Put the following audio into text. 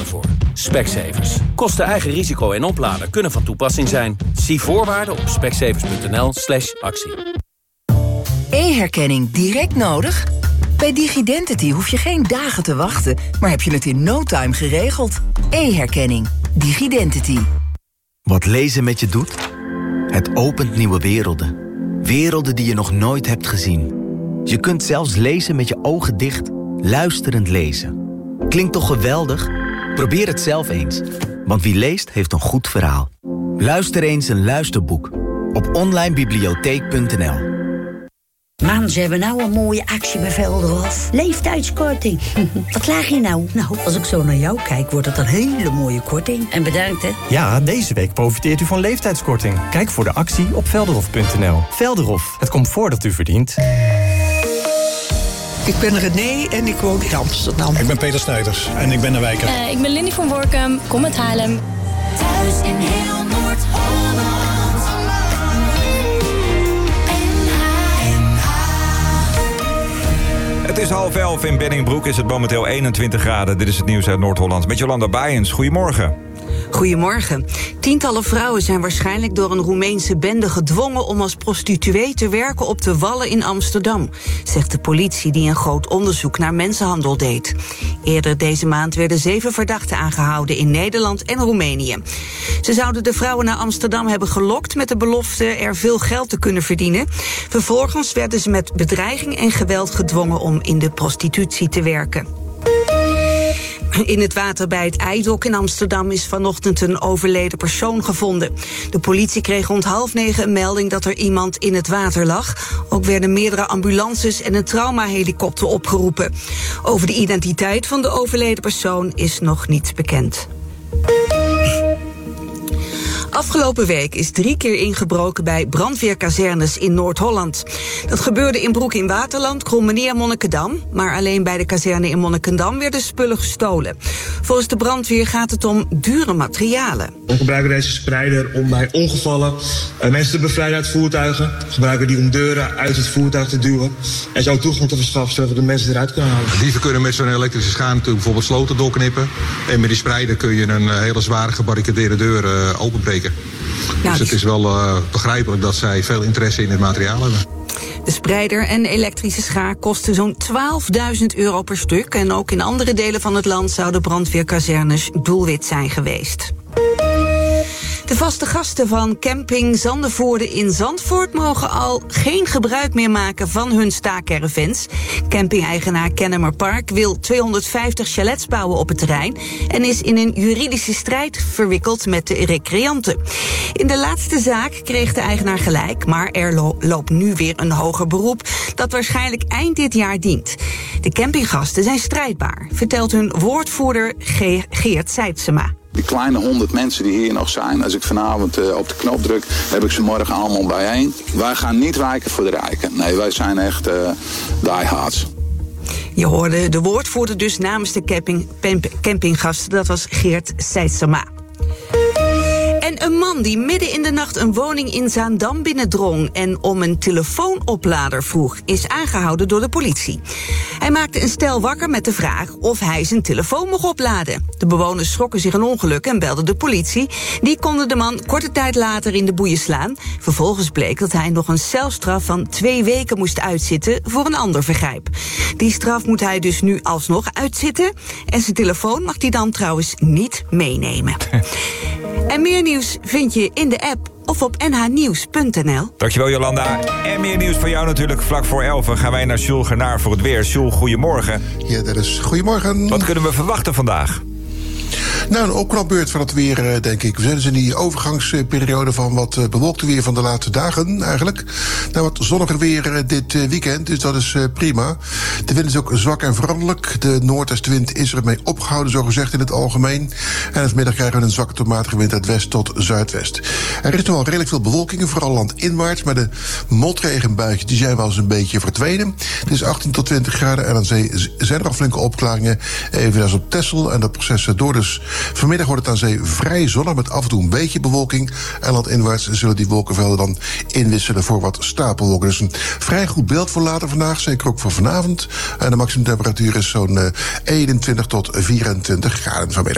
oplader voor. Specsavers. Kosten eigen risico en oplader kunnen van toepassing zijn. Zie voorwaarden op specsavers.nl/actie. E-herkenning direct nodig? Bij DigiDentity hoef je geen dagen te wachten, maar heb je het in no time geregeld. E-herkenning. DigiDentity. Wat lezen met je doet? Het opent nieuwe werelden. Werelden die je nog nooit hebt gezien. Je kunt zelfs lezen met je ogen dicht, luisterend lezen. Klinkt toch geweldig? Probeer het zelf eens. Want wie leest, heeft een goed verhaal. Luister eens een luisterboek. Op onlinebibliotheek.nl. Man, ze hebben nou een mooie actie bij Velderhof. Leeftijdskorting. Wat laag je nou? Nou, als ik zo naar jou kijk, wordt het een hele mooie korting. En bedankt, hè. Ja, deze week profiteert u van leeftijdskorting. Kijk voor de actie op velderhof.nl. Velderhof, het comfort dat u verdient. Ik ben René en ik woon in Amsterdam. Ik ben Peter Snijders en ik ben een wijker. Ik ben Lindy van Workum, kom uit Haarlem. Thuis in heel Noord-Holland. Het is 10:30. In Benningbroek is het momenteel 21 graden. Dit is het nieuws uit Noord-Holland. Met Jolanda Bijens. Goedemorgen. Goedemorgen. Tientallen vrouwen zijn waarschijnlijk door een Roemeense bende gedwongen om als prostituee te werken op de Wallen in Amsterdam, zegt de politie die een groot onderzoek naar mensenhandel deed. Eerder deze maand werden 7 verdachten aangehouden in Nederland en Roemenië. Ze zouden de vrouwen naar Amsterdam hebben gelokt met de belofte er veel geld te kunnen verdienen. Vervolgens werden ze met bedreiging en geweld gedwongen om in de prostitutie te werken. In het water bij het IJdok in Amsterdam is vanochtend een overleden persoon gevonden. De politie kreeg rond 8:30 een melding dat er iemand in het water lag. Ook werden meerdere ambulances en een traumahelikopter opgeroepen. Over de identiteit van de overleden persoon is nog niets bekend. Afgelopen week is 3 keer ingebroken bij brandweerkazernes in Noord-Holland. Dat gebeurde in Broek in Waterland, Krommenie en Monnikendam. Maar alleen bij de kazerne in Monnikendam werden spullen gestolen. Volgens de brandweer gaat het om dure materialen. We gebruiken deze spreider om bij ongevallen mensen te bevrijden uit voertuigen. We gebruiken die om deuren uit het voertuig te duwen. En zo toegang te verschaffen zodat we de mensen eruit kunnen halen. Dieven kunnen met zo'n elektrische schaar natuurlijk bijvoorbeeld sloten doorknippen. En met die spreider kun je een hele zware gebarricadeerde deur openbreken. Dus het is wel begrijpelijk dat zij veel interesse in het materiaal hebben. De spreider en elektrische schaar kosten zo'n €12.000 per stuk. En ook in andere delen van het land zouden brandweerkazernes doelwit zijn geweest. De vaste gasten van camping Zandervoorde in Zandvoort mogen al geen gebruik meer maken van hun staakcaravans. Camping-eigenaar Kennemer Park wil 250 chalets bouwen op het terrein en is in een juridische strijd verwikkeld met de recreanten. In de laatste zaak kreeg de eigenaar gelijk, maar er loopt nu weer een hoger beroep dat waarschijnlijk eind dit jaar dient. De campinggasten zijn strijdbaar, vertelt hun woordvoerder Geert Seidsema. Die kleine 100 mensen die hier nog zijn, als ik vanavond op de knop druk, heb ik ze morgen allemaal bijeen. Wij gaan niet wijken voor de rijken. Nee, wij zijn echt diehards. Je hoorde de woordvoerder dus namens de campinggasten. Dat was Geert Seidsema. En een man die midden in de nacht een woning in Zaandam binnendrong en om een telefoonoplader vroeg, is aangehouden door de politie. Hij maakte een stel wakker met de vraag of hij zijn telefoon mocht opladen. De bewoners schrokken zich een ongeluk en belden de politie. Die konden de man korte tijd later in de boeien slaan. Vervolgens bleek dat hij nog een celstraf van 2 weken moest uitzitten voor een ander vergrijp. Die straf moet hij dus nu alsnog uitzitten. En zijn telefoon mag hij dan trouwens niet meenemen. En meer nieuws vind je in de app of op nhnieuws.nl. Dankjewel Jolanda. En meer nieuws van jou natuurlijk. Vlak voor 11 gaan wij naar Jules Genaar voor het weer. Jules, goedemorgen. Ja, dat is goedemorgen. Wat kunnen we verwachten vandaag? Nou, een opknapbeurt van het weer, denk ik. We zijn dus in die overgangsperiode van wat bewolkte weer van de laatste dagen, eigenlijk. Nou, wat zonniger weer dit weekend, dus dat is prima. De wind is ook zwak en veranderlijk. De noordwestenwind is ermee opgehouden, zo gezegd in het algemeen. En vanmiddag krijgen we een zwakke tot matige wind uit west tot zuidwest. Er is nog wel redelijk veel bewolking, vooral landinwaarts. Maar de motregenbuitjes die zijn wel eens een beetje verdwenen. Het is 18 tot 20 graden en aan zee zijn er al flinke opklaringen. Evenals op Texel en dat proces door. Dus vanmiddag wordt het aan zee vrij zonnig met af en toe een beetje bewolking. En landinwaarts zullen die wolkenvelden dan inwisselen voor wat stapelwolken. Dus een vrij goed beeld voor later vandaag, zeker ook voor vanavond. En de maximumtemperatuur is zo'n 21 tot 24 graden vanmiddag.